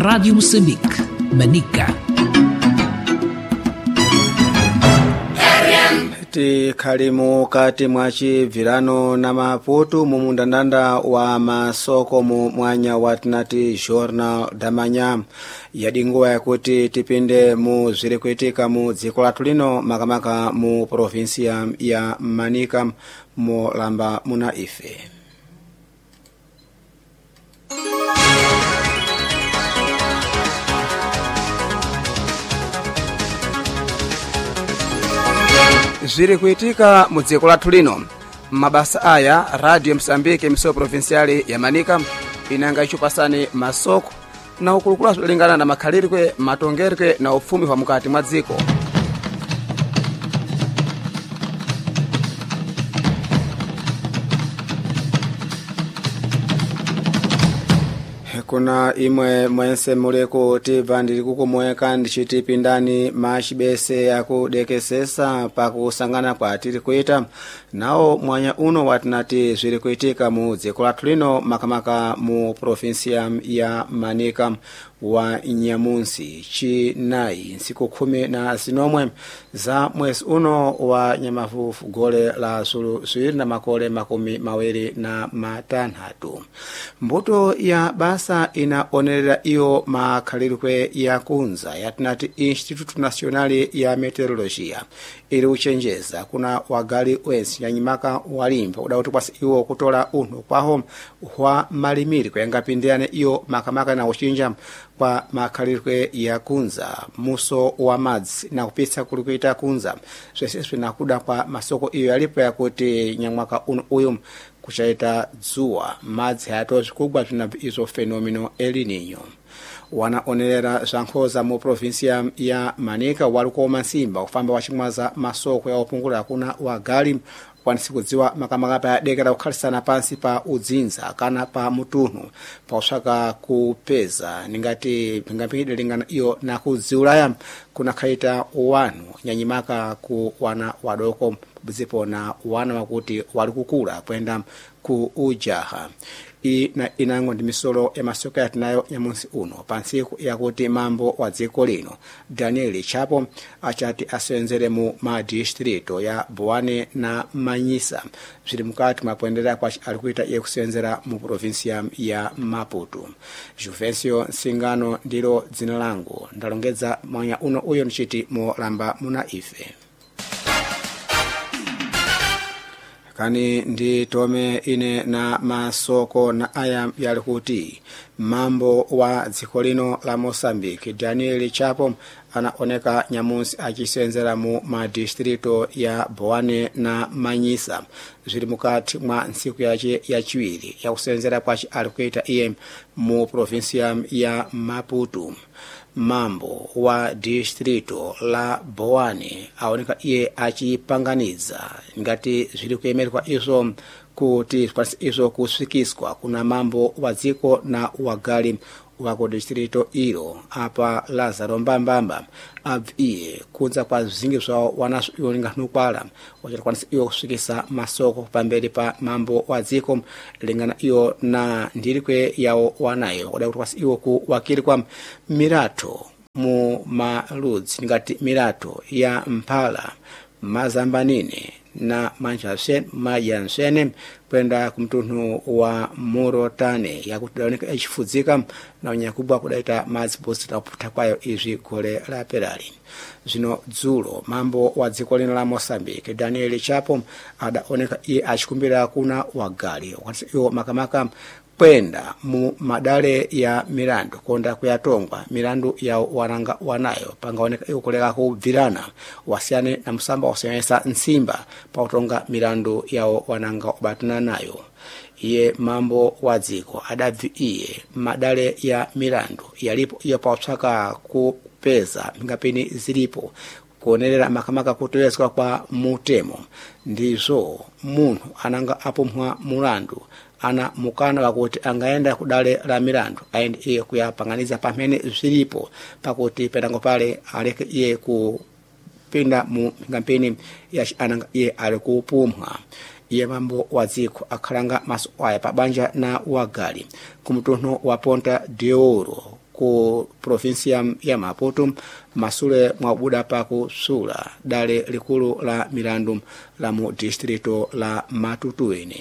Rádio Moçambique, Manica. Tikhalimu kati mwachi virano na maputu mumundandanda wa masoko mu mwanya watinati Jornal da Manhã yadinguwa yakuti tipinde mu zirikuitika mu dziko lathu lino makamaka mu provinsia ya Manica mu lamba muna ife. Ziri kuitika mu dziko lathu lino mabasa aya Radio Moçambique miso provinciali ya Manica inanga ichupasani masoko na ukulukula lingana na makhalirikwe matongerwe na ufumi wa mukati mwa dziko. Kuna imwe mwense muleko tivandiri kukumweka ndichitipindani machibese ya kudekesesa pakusangana kwa tiri kuita nao mwanya uno watinati zviri kuitika mu dziko lathu lino makamaka mu provinsia ya Manica wa Nyamunsi chinayi nsiku 19 za mwezi uno wa Nyamavufu gole la Zulu ziwiri na makole 26. Mbuto ya basa inaonerera iyo makhalirikwe ya kunza yatinati Instituto Nacional ya Meteorologia ili uchenjeza kuna wagali wensi yanyimaka walimba udauti kwasi iwo kutola uno kwaho wa malimiri kuyangapindiane iyo makamaka na uchinja kwa makhalirikwe ya kunza muso wa madzi na kupitsa kulikuita kunza zvesezvi nakuda kwa masoko iyo yalipo yakuti nyamwaka uno uyu kuchaita dzuwa madzi hayatozi kugwa zvinabvi izo fenomeno El Niño. Wanaonerera zvankhoza mu provinsia ya Manica walikuoma nsimba kufamba wachimwaza masoko ya upungula kuna wagali kwanisi kudziwa makamaka pa dekera kukhalisana pansi pa udzinza kana pa mutunhu pa usaka kupeza ningati ngapingide lingana iyo na kudziulaya kuna khaita wanu nyanyimaka ku wana wadoko buzipo na wana wakuti walikukula kwenda ku ujaha inango ndi misolo ya masoko yatinayo Nyamunsi uno pansiku yakuti mambo wa dziko lino Daniel Chapo achati asenzere mu madistrito ya Boane na Manyisa zviri mukati mwakuendelea kwa alikuita yekusenzera mu provinsia ya Maputo. Juvencio Singano ndilo dzina langu ndalongeza mwanya uno uyo nchiti mo lamba muna ife. Kani ndi tome ine na masoko na aya yalikuti mambo wa dziko lino la Moçambique Daniel Chapo anaoneka Nyamunsi achisenzera mu madistrito ya Boane na Manyisa zviri mukati mwa nsiku yache yachiwiri yakusenzera kwachi alikuita iye mu provinsia ya Maputo. Mambo wa distrito la Boane aoneka iye achipanganiza ngati zviri kuemerwa izo kuti izo kusvikiswa kuna mambo wa dziko na wagali wako distrito ilo apa Lazaro Mbambamba abviye kunza kwa zingi zwawo wanaso iyo linganukwala wachakwanisa iyo kusvikisa masoko pamberi pa mambo wa dziko lingana iyo na ndirikwe yawo wanayo wadakuti kwasi iyo kuwakili kwa mirato mu maludzi ngati mirato ya Mphala Mazambanine na Majansene kwenda kumtunhu wa Murotane yakuti daoneka echifudzika na unyakubwa kudaita madzi posita kuputa kwayo izvi gole la Perali. Zino dzulo mambo wa dziko lino la Moçambique Daniel Chapo adaoneka iye achikumbira kuna wagali wakati iyo makamaka kwenda mu madale ya milandu konda kuyatongwa milandu ya wananga wanayo pangaoneka iyo kuleka kubvirana wasiyane na musamba wasiyanyesa nsimba pa kutonga milandu ya wananga ubatuna nayo. Iye mambo wa dziko adabvi iye madale ya milandu yalipo iyo pa utsaka kupeza ngapini zilipo kuonerera makamaka kutoyeswa kwa mutemo ndizo munthu ananga apumwa mulandu ana mukana wakuti angaenda kudale la milandu aende iye kuyapanganiza pamene zilipo pakuti penango pale aleke iye kupinda mu ngampeni ya ananga iye alikupumwa. Iye mambo wa dziko akhalanga maso aya pabanja na wagali kumutunho wa Ponta de Ouro ku provinsia ya Maputo masule mwabuda pa kusula dale likulu la milandu la mu distrito la Matutuene.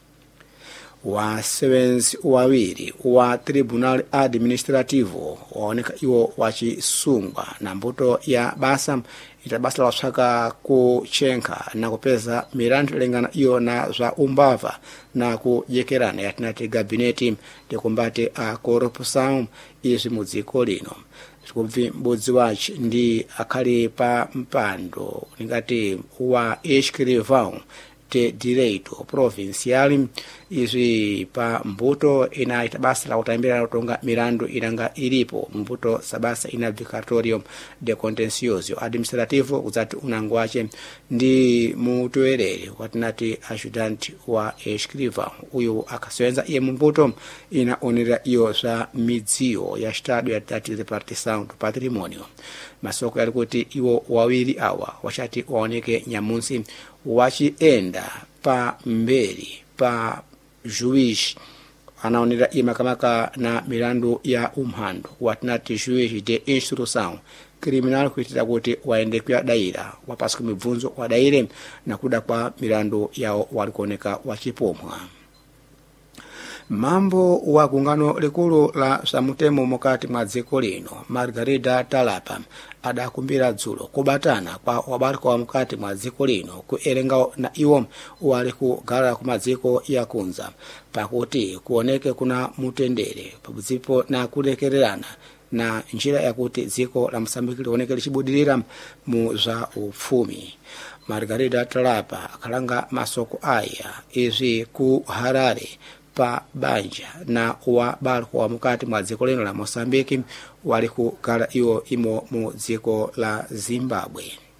Wasevenzi wawiri wa tribunal administrativo waoneka iwo wachisungwa na mbuto ya basa itabasa la wasaka kuchenka na kupeza milandu lengana iyo na za umbava na kujekerana yatinati gabineti de combate a corrupção izi mudziko lino. Kubvi mbudzi wachi ndi akhali pa mpando ningati wa escrivão de direito provincial izi pa mbuto ina itabasa la utambira utonga milandu inanga ilipo mbuto sabasa ina vicatório de contencioso administrativo uzati unango wache ndi mutoerere watinati ajudante wa escrivão uyu akasenza iye mbuto ina onera iyo za midzio ya estado ya tati repartição do patrimônio. Masoko yalikuti iwo wawiri awa wachati waoneke nyamunsi wachienda pa mberi pa juiz anaonera imakamaka na milandu ya umhando watinati juiz de instrução criminal kuitira kuti waende kwa daira wapasika mibvunzo wa daire na kuda kwa milandu yao walikuoneka wachipomwa. Mambo wa gungano likulu la samutemo mokati mwa dziko lino Margarida Talapa adakumbira dzulo kubatana kwa wabarika wa mkati mwa dziko lino kuerenga na iwo wali kugala ku madziko ya kunza pakuti kuoneke kuna mutendere pabuzipo na kulekererana na njira ya kuti dziko la Msambiki lioneke lichibudirira mu za ufumi. Margarida Talapa akalanga masoko aya izi ku Harare pa banja na wa barko wa mukati mwa dziko lino la Mosambiki wali kugala iyo imo mu dziko la Zimbabwe.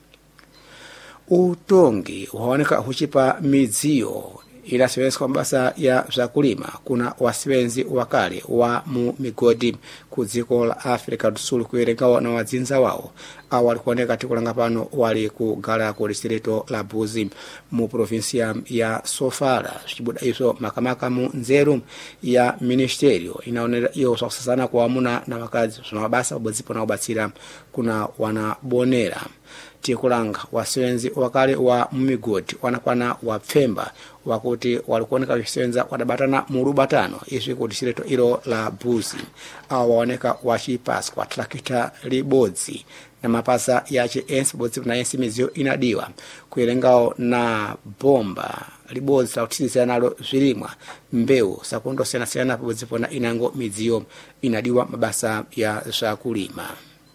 Utongi huoneka huchipa midzio inasewenzi kwa mbasa ya zakulima kuna wasiwenzi wakale wa mu migodi ku dziko la Afrika do Sul kuerengawa na wadzinza wao awali kuoneka tikulanga pano wali kugala ku distrito la Buzi mu provinsia ya Sofala chibuda iso makamaka mu nzeru ya ministerio inaonera iyo sosasana kwa amuna na wakazi mabasa wabozipo na ubatsira kuna wanabonera tikulanga wasiwenzi wakale wa migodi wanakwana wapfemba wakuti walikuoneka visenza wadabatana murubatano isu ku distrito ilo la Buzi awa waoneka wachipasi kwa trakita libodzi na mapasa yache ensi bodzi na ensi mizio inadiwa kuelengao na bomba libodzi la utiliza nalo zilimwa mbeu sakundo sena bodzi na inango mizio inadiwa mabasa ya zakulima.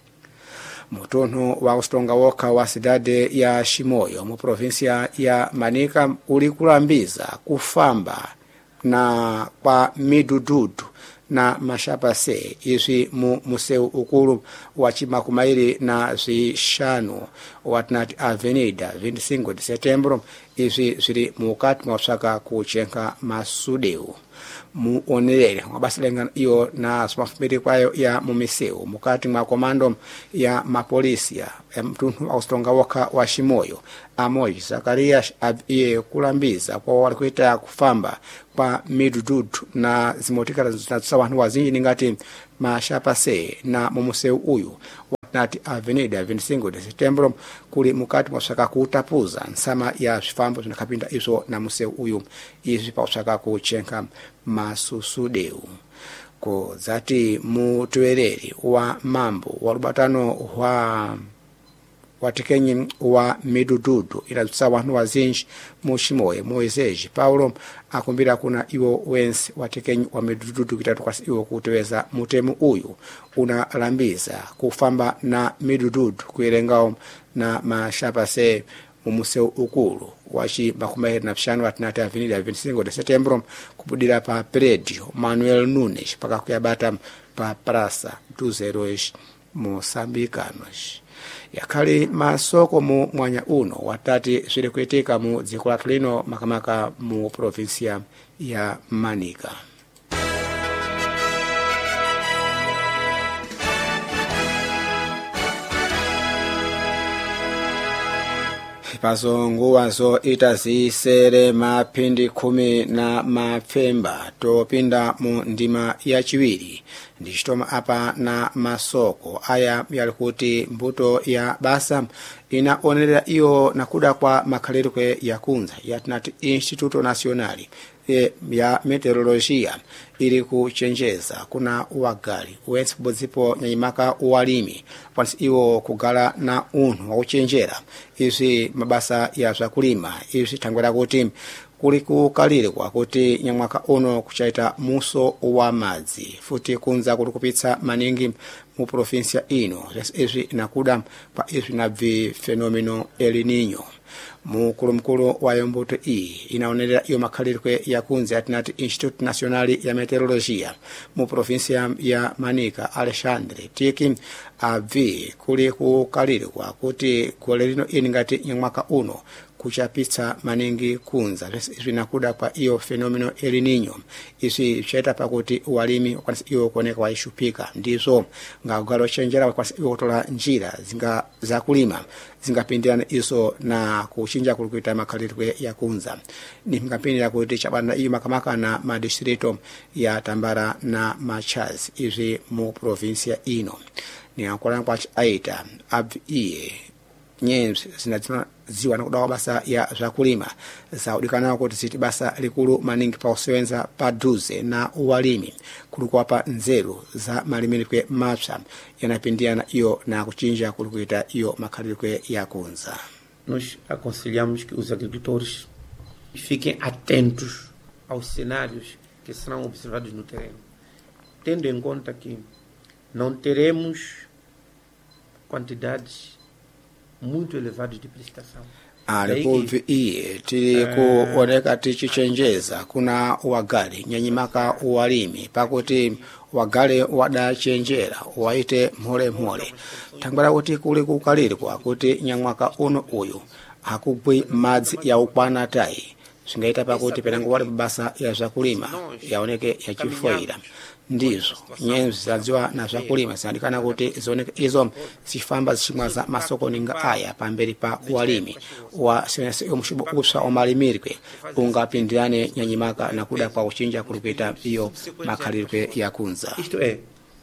Mutono wa ustonga woka wa sidade ya Shimoyo mu provinsia ya Manika ulikulambiza kufamba na kwa midududu na mashapase izi mu museu ukulu wa chimakumairi na zishanu watinati Avenida 25 de Setembro izi zili mukati mwasaka kuchenka masudeu muonerere mabasa lenga iyo na smafumiri kwayo ya mumiseu mukati mwa komando ya mapolisia mtuntu austonga woka wa Shimoyo Amoji Zakarias abiye kulambiza kwa walikuita kufamba kwa midududu na zimotika zinatsa wanu wazinji ningati mashapase na mumuseu uyu watinati Avenida 25 de Setembro kuli mukati mwasaka kutapuza nsama ya shifambo zinakapinda iso na museu uyu izi pa usaka kuchenka masusudeu ko zati mutuereri wa mambo walubatano wa watikenyi wa midududu inazutsa wanu wazinji mushimoye Moiseji Paulo akumbira kuna iwo wensi watikenyi wa midududu kitatu kwa iwo kuteweza mutemu uyu unalambiza kufamba na midududu kuirengao na mashapase mumuseu ukulu wachi makumahiri na pishanu watinati Avenida 25 de Setembro kupudira pa predio Manuel Nunes paka kuyabata pa Praça dos Heróis Moçambicanos. Yakali masoko mu mwanya uno watati zile kuitika mu dziko la lino makamaka mu provinsia ya Manika. chipaso nguwazo itazisere maphindi 10 na mapfemba topinda mu ndima yachiwiri ndichitoma apa na masoko aya yali kuti mbuto ya basa inaonerera iyo nakuda kwa makhalidwe yakunza yatinati Instituto Nacional ya Meteorologia ili kuchenjeza kuna uwagali wensi kubodzipo nyanyimaka uwalimi pansi iwo kugala na unhu wakuchenjera izi mabasa ya zakulima izi tangwera kuti kuli kukalirwa kuti nyamwaka uno kuchaita muso wa madzi futi kunza kuli kupitsa maningi mu provinsia ino izi nakuda pa izi na fenomeno El Niño. Mukulu wa mbuto iyi inaonerera iyo makhalidwe yakunza yatinati Instituto Nacional ya Meteorologia mu provinsia ya Manica Alexandre Tiki abvi kuli kukalirwa kuti gole lino ini ngati nyamwaka uno kuchapitsa maningi kunza zvinakuda kwa iyo fenomeno El Niño isi chaita pakuti uwalimi kwanisa iyo kuoneka waishupika ndizo ngagalo chenjera kwanisa iyo kutola njira zinga za kulima zingapindirana iso na kuchinja kulikuita makhalidwe yakunza ni ngapindira kuti chabanda iyo makamaka na madistrito ya Tambara na Machaz izi mu provinsia ino ni akola kwa aita abvi nyenzi zinaziwa na kudawa basa ya zakulima zaudikana kuti ziti basa likulu maningi pa usewenza pa duze na uwalimi kulikuwa pa nzeru za malimirikwe mapsa yanapindiana iyo na kuchinja kulikuita iyo makhalidwe yakunza. Nós aconselhamos que os agricultores fiquem atentos aos cenários que serão observados no terreno, tendo em conta que não teremos quantidades muito elevadas de precipitação. Alikuvi iye tili kuoneka tichichenjeza kuna uwagali nyanyimaka uwalimi pakuti wagale wadachenjera waite mhole tangwala kuti kuli kukalirwa kuti nyamwaka uno uyu hakugwi madzi ya ukwana tai singaita pakuti penango wale basa ya zakulima yaoneke yachifoira ndizo nyenzi zadziwa na zakulima zinadikana kuti zioneke izo zifamba zichimwaza masoko ninga aya pamberi pa uwalimi wa senesi yomushibu upsa omalimirikwe ungapindirane nyanyimaka na kuda kwa uchinja kulikuita iyo makhalidwe yakunza. Isto é,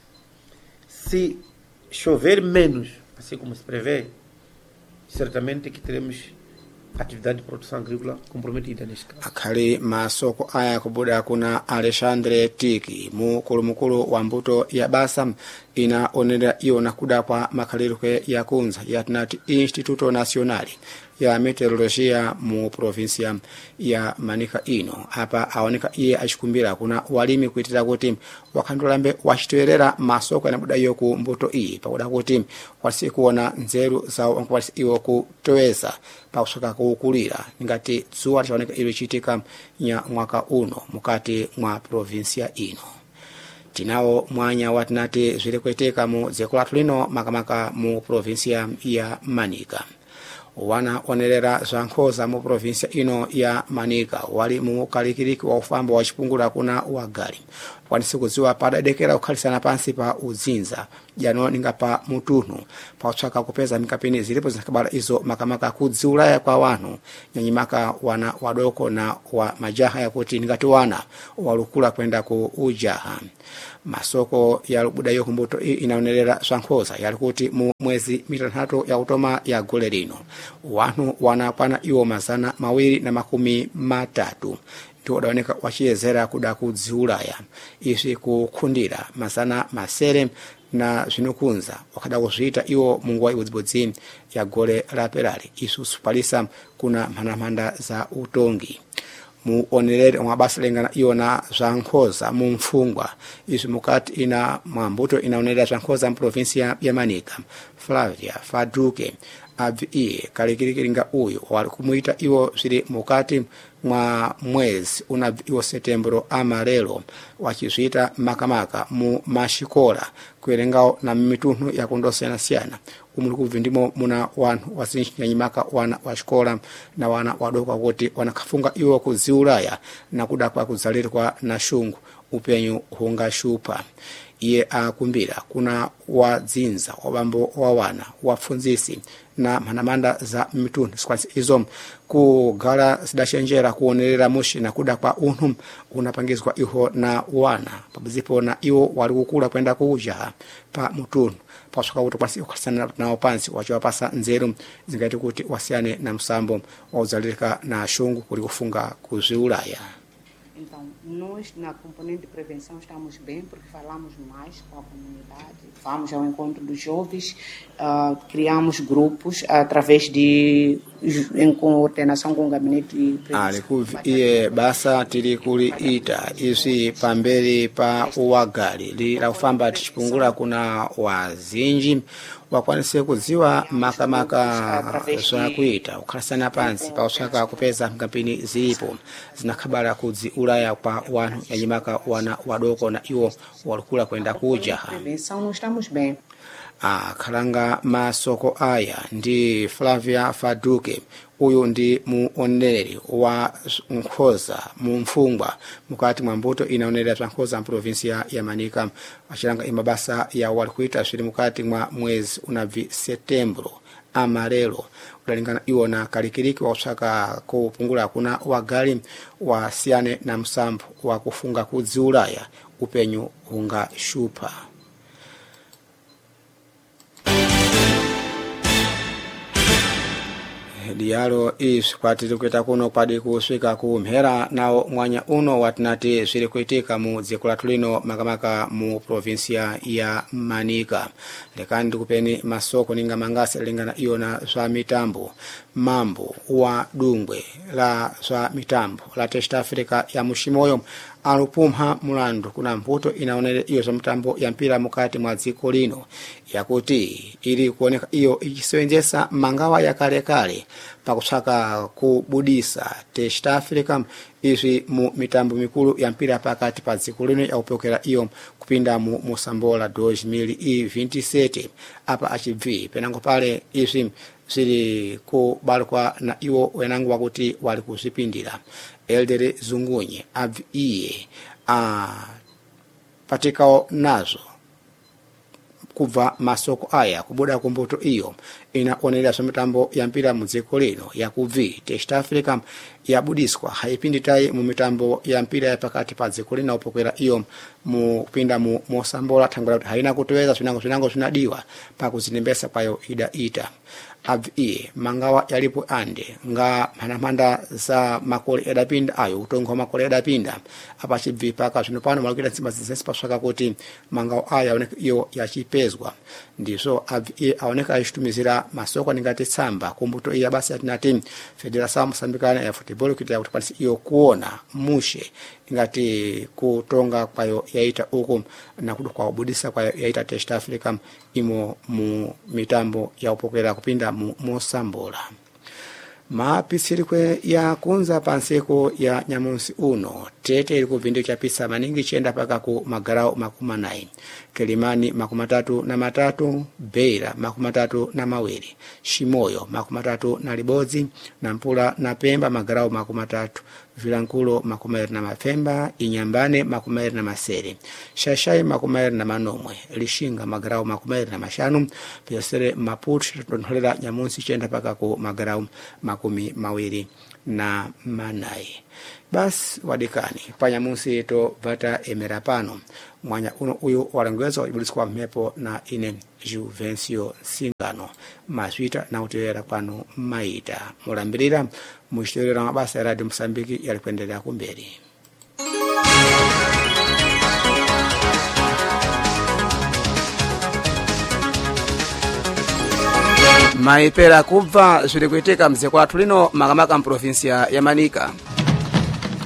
se chover menos, assim como se prevê, certamente que teremos atividade de produção agrícola comprometida neste caso. Akhali masoko aya kubuda kuna Alexandre Tiki mukulu wa mbuto ya basa inaonerera iyo nakuda kwa makhalidwe yakunza yatinati Instituto Nacional ya Meteorologia mu provinsia ya Manica ino apa aoneka iye achikumbira kuna walimi kuitira kuti wakhandulambe wachitoerera masoko yanabuda iyo ku mbuto iyi pakuda kuti wasikuona nzeru za wankwasi iwo kutoweza pakusoka kukulira ngati dzuwa chaoneka ilo chitika nya mwaka uno mukati mwa provinsia ino. Tinawo mwanya watinati zviri kuitika mu dziko lathu lino makamaka mu provinsia ya Manica. Wana onerera zankhoza mu provinsia ino ya Manica wali mu kalikiriki wa ufamba wa chipungula kuna wagali wanisi kuziwa padadekera kukhalisana pansi pa udzinza jano ninga pa mutunhu pa utsaka kupeza mikapini zilipo zinakabala izo makamaka kudziulaya kwa wanu nyanyimaka wana wadoko na wa majaha ya kuti ningati wana walukula kwenda ku ujaha. Masoko ya lubuda yo kumbuto inaonerera zankhoza yali kuti mu mwezi mitanhatu ya utoma ya gole lino wanu wanapana iwo mazana 230 wadawoneka wachiyezera kuda kudziulaya isi kukhundira mazana masere na zvinukunza wakada kuzviita iwo munguwa iwodzibodzini ya gole laperali isu supalisa kuna mhandamhanda za utongi muonerere mwabasa lengana iyo na zankhoza mu mfungwa isu mukati ina mwambuto inaonerera zankhoza mu provinsia ya Manica Flavia Faduke abvi kalikirikiringa uyu wali kumuita iwo zili mukati mwa mwezi una iwo Setembro amarelo wachizita makamaka mu mashikola kuerengao na mitunhu ya kundosiyana umulukuvi ndimo muna wanu wasinyanyimaka wana washikola na wana wadoka kuti wanakafunga iwo kuziulaya na kuda kwa kuzalirwa na shungu upenyu hunga shupa iye akumbira kuna wadzinza wabambo wawana wapfunzisi na mhanamanda za mituni sikwansi izo kugala zidachenjera kuonerera mushi na kuda kwa unhu unapangizwa iho na wana pabuzipo na iwo wali kukula kwenda kuja pa mutunu paswaka kuti kwasi ukasana nao pansi wachiwapasa nzeru zingaiti kuti wasiyane na msambo wauzalirika na shungu kuli kufunga kuziulaya. Então, nós na componente de prevenção estamos bem porque falamos mais com a comunidade, vamos ao encontro dos jovens, criamos grupos através de em coordenação com o gabinete de prevenção. Iye basa tili kuli ita isi pamberi pa uwagali li la ufamba tichipungula kuna wazinji wakwanise kuziwa makamaka zona kuita ukhalasana pansi pa usaka kupeza kampeni zipo zinakhabala kudzi ulaya kwa wanu yanyimaka wana wadoko na iwo walikula kwenda kuja. Prevenção nós estamos bem. Khalanga masoko aya ndi Flavia Faduke uyu ndi muoneleri wa Nkhoza mu Mfungwa mukati mwa mbuto inaonerera za Nkhoza provinsia ya Manika achilanga imabasa ya walikuita shiri mukati mwa mwezi unavi Setembro amarelo udalingana iwo na kalikiriki wa usaka kupungula kuna wagali wa siane na msambu wa kufunga kudziulaya upenyu unga shupa. Dialo isikwatiri kuita kuno kwadi kuswika kumhera nao mwanya uno watinati zili kuitika mu dziko lathu lino makamaka mu provinsia ya Manika lekani ndikupeni masoko ninga mangasi lingana iyo na zwa mitambo mambo wa dungwe la zwa mitambo la Test Africa ya mushimoyo alupumha mulandu kuna mputo inaonere iyo za mitambo ya mpira mukati mwa dziko lino yakuti ili kuoneka iyo ikisenjesa mangawa ya kale pakusaka kubudisa Test Africa izi mu mitambo mikulu ya mpira pakati pa dziko lino ya upokera iyo kupinda mu Mosambola 2027 apa achibvi penango pale izi zili kubalukwa na iwo wenangu wakuti wali kuzipindira Eldere Zungunye iye patikao nazo kuva masoko aya kubuda kumbuto iyo inaonerera mitambo ya mpira mu dziko lino ya kuvi Test Africa ya budiswa haipindi tai mu mitambo ya mpira ya pakati pa dziko lino upokera iyo mu kupinda mu Mosambola tangula haina kutoweza swinango swinadiwa pa kuzinembesa payo ita iye mangawa yalipo ande nga mhanamanda za makole edapinda ayo utongo makole edapinda apa chibvi paka zvinopano malukira nsimba zinsensi paswaka kuti mangawa aya aoneka iyo yachipezwa ndiso iye aoneka achitumizira masoko ningati tsamba kumbuto iya basi atinati Federação Moçambicana ya Futebol kuti yakutipatisa iyo kuona mushe ingati kutonga kwayo yaita uku na kudu kwa ubudisa kwayo yaita Test Africa imo mu mitambo ya upokera kupinda mu Mosambola. Mapisirikwe ya kunza panseko ya nyamunsi uno Tete ili kuvindio chapisa maningi chenda paka ku Magarao 9 Kelimani 33 Beira 32 Shimoyo 32 Nampula na Pemba Magarao 3 Vilankulo 20 Inyambane 20 Shashai 20 Lishinga Magarao 15 Piosere Maputo tonholera nyamunsi chenda paka ku Magarao 20 na manai. Bas wadikani panyamusi to vata emerapano mwanya uno uyu walengwezo ibuliswa mmepo na ine Juvencio Singano maswita na utera pano maita mulambirira mushiterera mabasa ya Radio Msambiki yalikuendelea kumberi. Maipera kubva zvirikuitika mdziko lathu lino makamaka provinsia ya Manika.